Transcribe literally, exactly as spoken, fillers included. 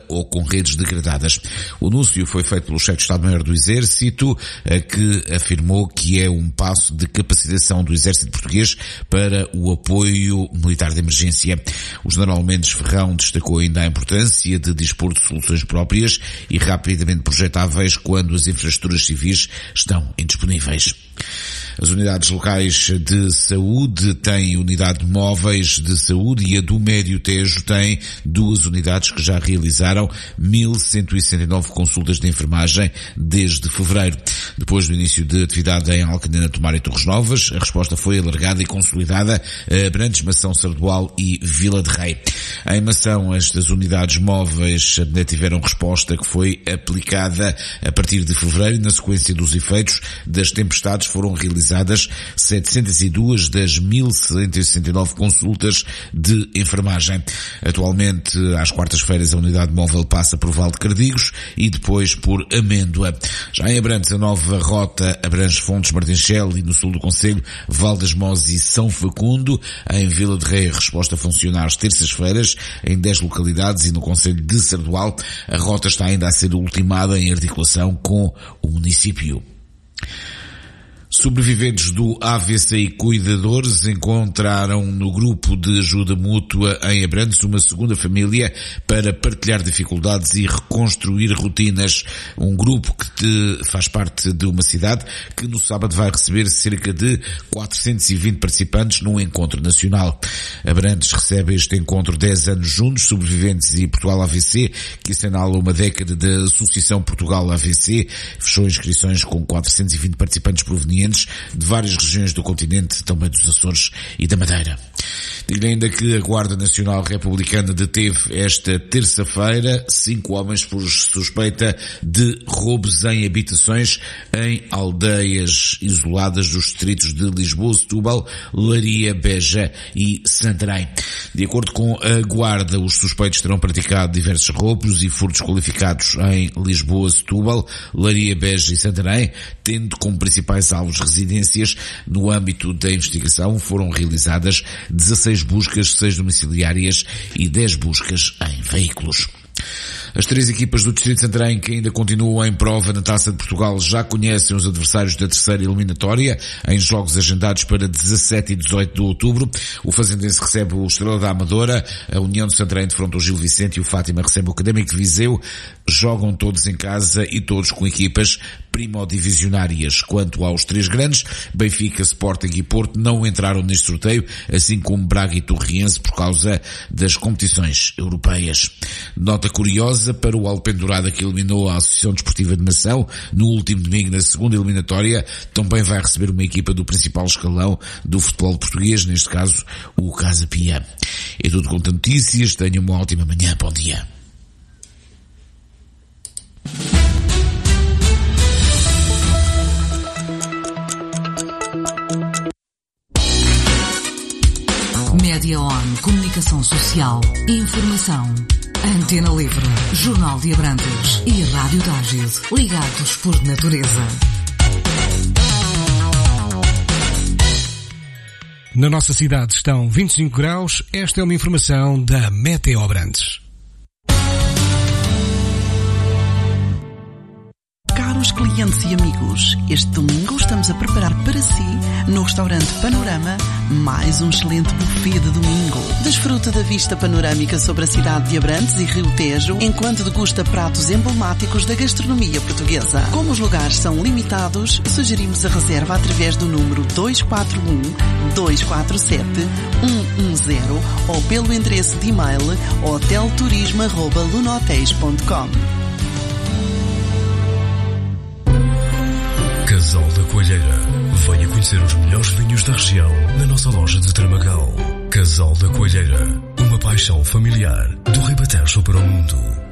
ou com redes degradadas. O anúncio foi feito pelo chefe de Estado-Maior do Exército, que afirmou que é um passo de capacitação do Exército Português para o apoio militar de emergência. O general Mendes Ferrão destacou ainda a importância de dispor de soluções próprias e rapidamente projetáveis quando as infraestruturas civis estão indisponíveis. As unidades locais de saúde têm unidade de móveis de saúde e a do Médio Tejo tem duas unidades que já realizaram mil cento e sessenta e nove consultas de enfermagem desde fevereiro. Depois do início de atividade em Alcanena, Tomar e Torres Novas, a resposta foi alargada e consolidada a Abrantes, Mação, Sardual e Vila de Rei. Em Mação, estas unidades móveis tiveram resposta que foi aplicada a partir de fevereiro. Na sequência dos efeitos das tempestades foram realizadas setecentas e duas das mil cento e sessenta e nove consultas de enfermagem. Atualmente, às quartas-feiras, a unidade móvel passa por Val de Cardigos e depois por Amêndoa. Já em Abrantes, a nova rota abrange Fontes, Martinchel e no sul do concelho, Val das Mozes e São Facundo. Em Vila de Rei, a resposta funciona às terças-feiras em dez localidades e no concelho de Sardual a rota está ainda a ser ultimada em articulação com o município. Sobreviventes do A V C e cuidadores encontraram no grupo de ajuda mútua em Abrantes uma segunda família para partilhar dificuldades e reconstruir rotinas. Um grupo que te faz parte de uma cidade que no sábado vai receber cerca de quatrocentos e vinte participantes num encontro nacional. Abrantes recebe este encontro dez anos juntos, Sobreviventes e Portugal A V C, que assinala uma década da Associação Portugal A V C. Fechou inscrições com quatrocentos e vinte participantes provenientes de várias regiões do continente, também dos Açores e da Madeira. Digo ainda que a Guarda Nacional Republicana deteve esta terça-feira cinco homens por suspeita de roubos em habitações em aldeias isoladas dos distritos de Lisboa, Setúbal, Leiria, Beja e Santarém. De acordo com a Guarda, os suspeitos terão praticado diversos roubos e furtos qualificados em Lisboa, Setúbal, Leiria, Beja e Santarém, tendo como principais alvos residências. No âmbito da investigação foram realizadas dezasseis buscas, seis domiciliárias e dez buscas em veículos. As três equipas do Distrito de Santarém que ainda continuam em prova na Taça de Portugal já conhecem os adversários da terceira eliminatória em jogos agendados para dezassete e dezoito de outubro. O Fazendense recebe o Estrela da Amadora, a União de Santarém defronta o Gil Vicente e o Fátima recebe o Académico de Viseu. Jogam todos em casa e todos com equipas primodivisionárias. Quanto aos três grandes, Benfica, Sporting e Porto não entraram neste sorteio, assim como Braga e Torriense por causa das competições europeias. Nota curiosa para o Alpendurada, que eliminou a Associação Desportiva de Nação no último domingo na segunda eliminatória, também vai receber uma equipa do principal escalão do futebol português, neste caso o Casa Pia. É tudo quanto a notícias, tenham uma ótima manhã, bom dia. Média On, comunicação social, informação. Antena Livre, Jornal de Abrantes e Rádio Tágide, ligados por natureza. Na nossa cidade estão vinte e cinco graus, esta é uma informação da Meteo Abrantes. Caros clientes e amigos, este domingo estamos a preparar para si, no restaurante Panorama, mais um excelente buffet de domingo. Desfruta da vista panorâmica sobre a cidade de Abrantes e Rio Tejo, enquanto degusta pratos emblemáticos da gastronomia portuguesa. Como os lugares são limitados, sugerimos a reserva através do número dois quatro um, dois quatro sete, um um zero ou pelo endereço de e-mail hotelturismo arroba lunotéis ponto com. Casal da Coelheira. Venha conhecer os melhores vinhos da região na nossa loja de Tramagal. Casal da Coelheira. Uma paixão familiar do Ribatejo para o mundo.